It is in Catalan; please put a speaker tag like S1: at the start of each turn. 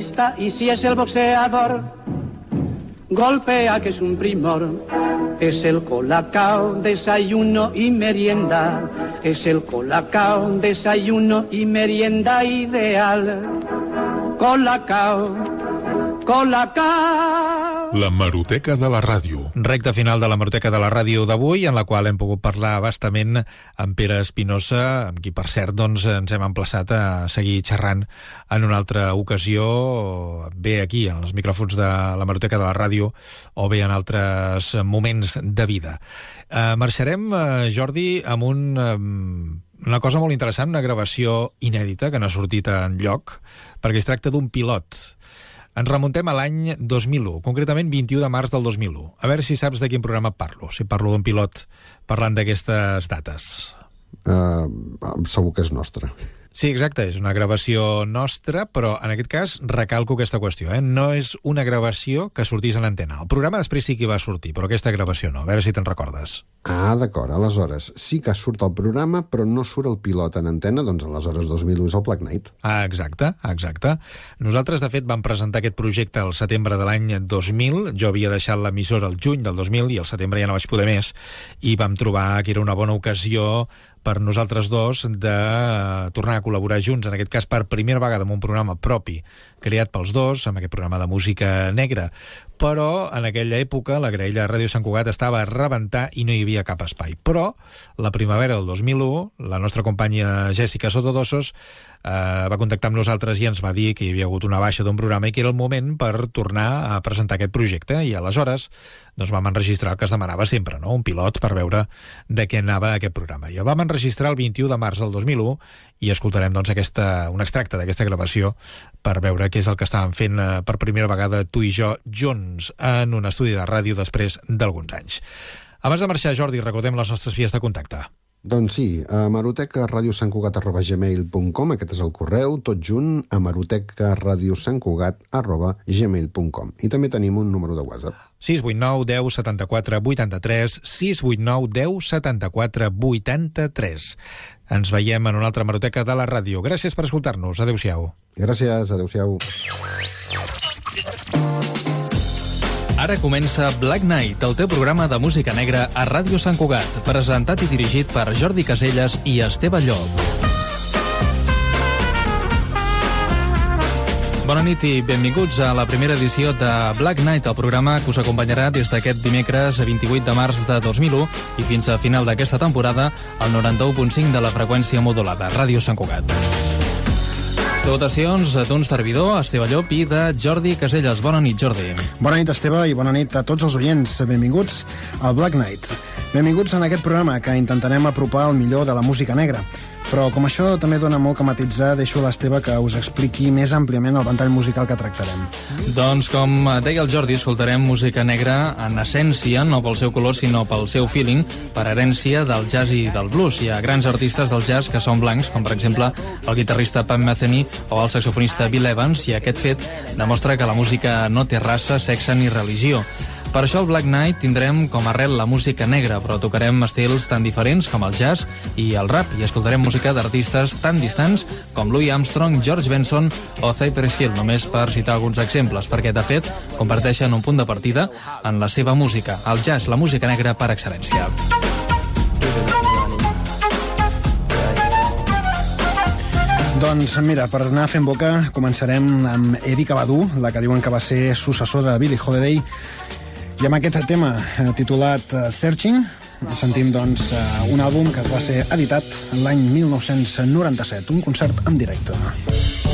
S1: tenista y si es el boxeador. Golpea que es un primor, es el colacao, desayuno y merienda. Es el colacao, desayuno y merienda ideal. Colacao, colacao.
S2: La Hemeroteca de la Ràdio.
S3: Recta final de la Hemeroteca de la Ràdio d'avui, en la qual hem pogut parlar bastament amb Pere Espinosa, amb qui, per cert, doncs, ens hem emplaçat a seguir xerrant en una altra ocasió, bé aquí, en els micròfons de la Hemeroteca de la Ràdio, o bé en altres moments de vida. Marxarem, Jordi, amb una cosa molt interessant, una gravació inèdita que no ha sortit enlloc, perquè es tracta d'un pilot. Ens remuntem a l'any 2001, concretament 21 de març del 2001. A veure si saps de quin programa parlo, si parlo d'un pilot parlant d'aquestes dates.
S4: Segur que és nostre.
S3: Sí, exacte, és una gravació nostra, però en aquest cas recalco aquesta qüestió, no és una gravació que sortís en antena. El programa després sí que va sortir, però aquesta gravació no. A veure si te'n recordes.
S4: Ah, d'acord, aleshores sí que surt el programa, però no surt el pilot en antena, doncs aleshores 2001 és el Black Knight.
S3: Ah, exacte. Nosaltres, de fet, vam presentar aquest projecte al setembre de l'any 2000, jo havia deixat l'emissora el juny del 2000 i al setembre ja no vaig poder més, i vam trobar que era una bona ocasió per nosaltres dos de tornar a col·laborar junts, en aquest cas per primera vegada amb un programa propi creat pels dos, amb aquest programa de música negra. Però en aquella època la graella de Ràdio Sant Cugat estava a rebentar i no hi havia cap espai. Però la primavera del 2001, la nostra companya Jessica Sotodossos va contactar amb nosaltres i ens va dir que hi havia hagut una baixa d'un programa i que era el moment per tornar a presentar aquest projecte, i aleshores doncs vam enregistrar el que es demanava sempre, no? Un pilot per veure de què anava aquest programa. I el vam enregistrar el 21 de març del 2001 i escoltarem doncs un extracte d'aquesta gravació per veure què és el que estàvem fent per primera vegada tu i jo junts en un estudi de ràdio després d'alguns anys. Abans de marxar, Jordi, recordem les nostres vies de contacte.
S4: Doncs sí, hemerotecaradiosantcugat@gmail.com, aquest és el correu, tot junt, hemerotecaradiosantcugat@gmail.com. I també tenim un número de WhatsApp.
S3: 689 10 74 83, 689 10 74 83. Ens veiem en una altra Hemeroteca de la Ràdio. Gràcies per escoltar-nos. Adéu-siau.
S4: Gràcies, adéu-siau.
S5: Ara comença Black Knight, el teu programa de música negra a Ràdio Sant Cugat, presentat i dirigit per Jordi Caselles i Esteve Llop. Bona nit i benvinguts a la primera edició de Black Knight, el programa que us acompanyarà des d'aquest dimecres 28 de març de 2001 i fins a final d'aquesta temporada al 91.5 de la freqüència modulada, Ràdio Sant Cugat. Salutacions d'un servidor, Esteve Llop, i de Jordi Caselles. Bona nit, Jordi.
S6: Bona nit, Esteve, i bona nit a tots els oients. Benvinguts al Black Knight. Benvinguts en aquest programa que intentarem apropar el millor de la música negra. Però com això també dona molt que matitzar, deixo a l'Esteve que us expliqui més àmpliament el ventall musical que tractarem.
S5: Doncs, com deia el Jordi, escoltarem música negra en essència, no pel seu color, sinó pel seu feeling, per herència del jazz i del blues. Hi ha grans artistes del jazz que són blancs, com per exemple el guitarrista Pat Metheny o el saxofonista Bill Evans, i aquest fet demostra que la música no té raça, sexe ni religió. Per això al Black Knight tindrem com a arrel la música negra, però tocarem estils tan diferents com el jazz i el rap, i escoltarem música d'artistes tan distants com Louis Armstrong, George Benson o Cypress Hill, només per citar alguns exemples, perquè de fet comparteixen un punt de partida en la seva música, el jazz, la música negra per excel·lència.
S6: Doncs mira, per anar fent boca començarem amb Erykah Badu, la que diuen que va ser successor de Billie Holiday, i amb aquest tema titulat Searching sentim doncs un àlbum que va ser editat l'any 1997, un concert en directe.